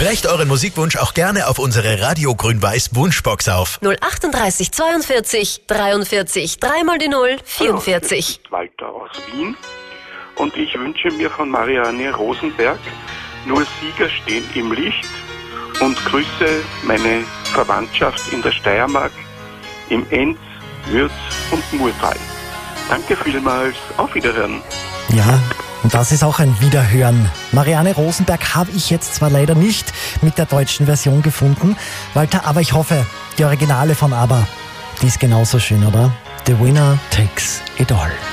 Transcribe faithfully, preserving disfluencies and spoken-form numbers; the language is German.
Sprecht euren Musikwunsch auch gerne auf unsere Radio Grün-Weiß Wunschbox auf. null achtunddreißig zweiundvierzig dreiundvierzig, dreimal die Null, vierundvierzig. Hallo, hier ist Walter aus Wien und ich wünsche mir von Marianne Rosenberg Nur Sieger stehen im Licht und grüße meine Verwandtschaft in der Steiermark, im Enz, Würz und Murtal. Danke vielmals, auf Wiederhören. Ja, und das ist auch ein Wiederhören. Marianne Rosenberg habe ich jetzt zwar leider nicht mit der deutschen Version gefunden, Walter, aber ich hoffe, die Originale von ABBA, die ist genauso schön, oder? The winner takes it all.